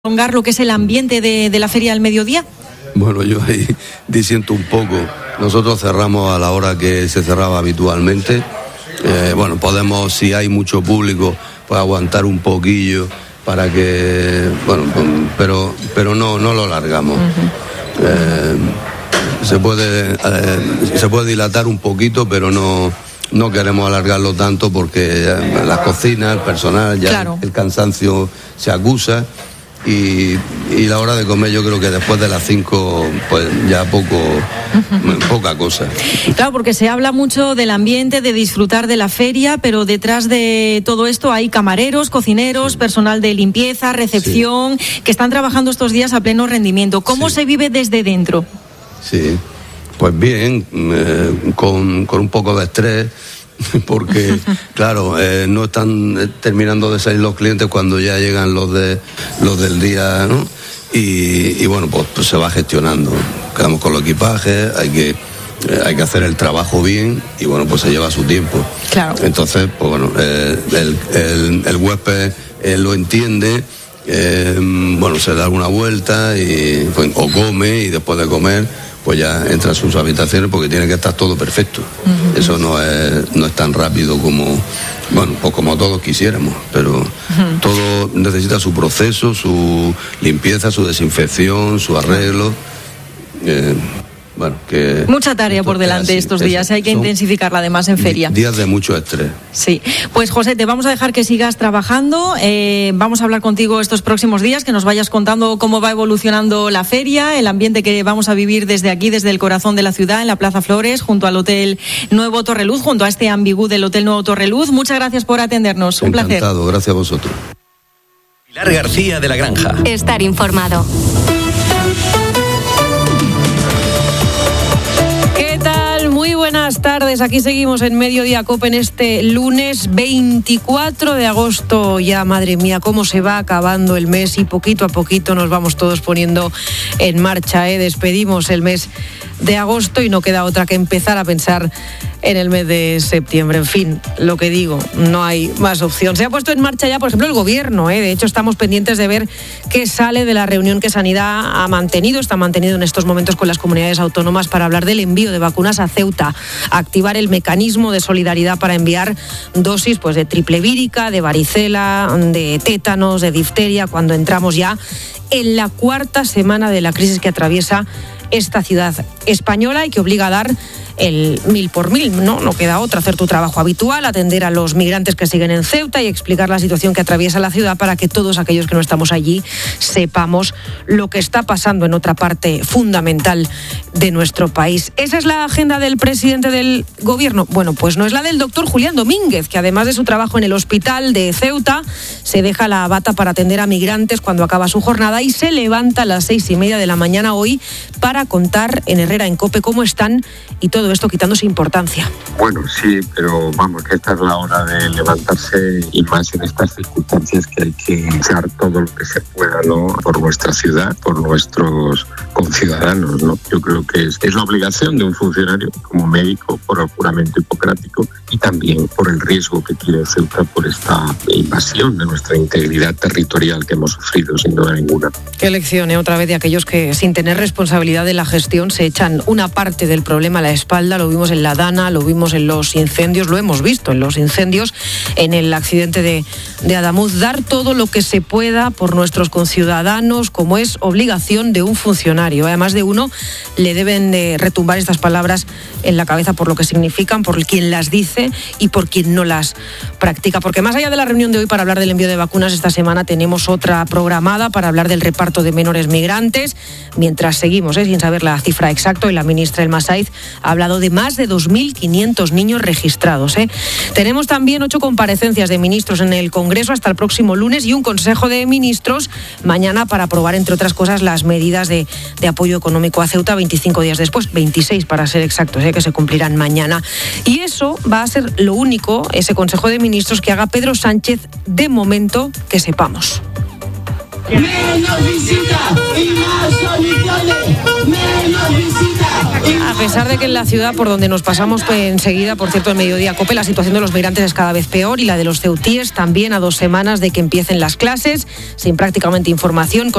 prolongar lo que es el ambiente de la Feria del Mediodía? Bueno, yo ahí disiento un poco. Nosotros cerramos a la hora que se cerraba habitualmente. Bueno, podemos, si hay mucho público, pues aguantar un poquillo para que, bueno, pero no lo largamos. Se puede dilatar un poquito, pero no queremos alargarlo tanto porque las cocinas, el personal, ya claro, el cansancio se acusa. Y la hora de comer, yo creo que después de las 5 pues ya poca cosa. Claro, porque se habla mucho del ambiente, de disfrutar de la feria, pero detrás de todo esto hay camareros, cocineros, personal de limpieza, recepción, que están trabajando estos días a pleno rendimiento. ¿Cómo se vive desde dentro? Sí, pues bien, con un poco de estrés, porque claro, no están terminando de salir los clientes cuando ya llegan los del día, ¿no? Y bueno, pues se va gestionando. Quedamos con los equipajes, hay que hacer el trabajo bien y bueno, pues se lleva su tiempo. Claro. Entonces, pues bueno, el huésped lo entiende, bueno, se da una vuelta y pues, o come, y después de comer pues ya entra a sus habitaciones porque tiene que estar todo perfecto. Eso no es tan rápido como, bueno, pues como todos quisiéramos, pero todo necesita su proceso, su limpieza, su desinfección, su arreglo. Bueno, que mucha tarea por delante estos días, hay que intensificarla además en feria. Días de mucho estrés. Sí, pues José, te vamos a dejar que sigas trabajando, vamos a hablar contigo estos próximos días, que nos vayas contando cómo va evolucionando la feria, el ambiente que vamos a vivir desde aquí, desde el corazón de la ciudad, en la Plaza Flores, junto al Hotel Nuevo Torreluz, junto a este ambigú del Hotel Nuevo Torreluz. Muchas gracias por atendernos, un placer. Encantado, gracias a vosotros. Pilar García de la Granja. Estar informado. Muy buenas tardes, aquí seguimos en Mediodía COPE en este lunes 24 de agosto. Ya, madre mía, cómo se va acabando el mes y poquito a poquito nos vamos todos poniendo en marcha, Despedimos el mes de agosto y no queda otra que empezar a pensar en el mes de septiembre. En fin, lo que digo, no hay más opción. Se ha puesto en marcha ya, por ejemplo, el gobierno, De hecho, estamos pendientes de ver qué sale de la reunión que Sanidad está mantenido en estos momentos con las comunidades autónomas para hablar del envío de vacunas a Ceuta, activar el mecanismo de solidaridad para enviar dosis pues de triple vírica, de varicela, de tétanos, de difteria, cuando entramos ya en la cuarta semana de la crisis que atraviesa esta ciudad española y que obliga a dar el 1000 por 1000, no queda otra, hacer tu trabajo habitual, atender a los migrantes que siguen en Ceuta y explicar la situación que atraviesa la ciudad para que todos aquellos que no estamos allí sepamos lo que está pasando en otra parte fundamental de nuestro país. ¿Esa es la agenda del presidente del gobierno? Bueno, pues no es la del doctor Julián Domínguez, que además de su trabajo en el hospital de Ceuta, se deja la bata para atender a migrantes cuando acaba su jornada y se levanta a las 6:30 de la mañana hoy para contar en Herrera en COPE cómo están y todo esto quitándose importancia. Bueno, sí, pero vamos, que esta es la hora de levantarse y más en estas circunstancias que hay que echar todo lo que se pueda, por nuestra ciudad, por nuestros conciudadanos, Yo creo que es la obligación de un funcionario como médico por el juramento hipocrático y también por el riesgo que tiene Ceuta por esta invasión de nuestra integridad territorial que hemos sufrido sin duda ninguna. Qué lección, otra vez de aquellos que sin tener responsabilidad de la gestión se echan una parte del problema a la espalda. Lo vimos en la Dana, lo vimos en los incendios, lo hemos visto en los incendios, en el accidente de Adamuz. Dar todo lo que se pueda por nuestros conciudadanos, como es obligación de un funcionario. Además de uno, le deben de retumbar estas palabras en la cabeza por lo que significan, por quien las dice y por quien no las practica. Porque más allá de la reunión de hoy para hablar del envío de vacunas, esta semana tenemos otra programada para hablar del reparto de menores migrantes. Mientras seguimos sin saber la cifra exacta, y la ministra Elma Saiz ha hablado de más de 2.500 niños registrados. Tenemos también 8 comparecencias de ministros en el Congreso hasta el próximo lunes y un Consejo de Ministros mañana para aprobar, entre otras cosas, las medidas de apoyo económico a Ceuta 25 días después, 26 para ser exactos, que se cumplirán mañana. Y eso va a ser lo único, ese Consejo de Ministros, que haga Pedro Sánchez de momento que sepamos. Menos visita y más soluciones. Menos visita. A pesar de que en la ciudad por donde nos pasamos enseguida, por cierto, en Mediodía COPE, la situación de los migrantes es cada vez peor y la de los ceutíes también, a 2 semanas de que empiecen las clases, sin prácticamente información.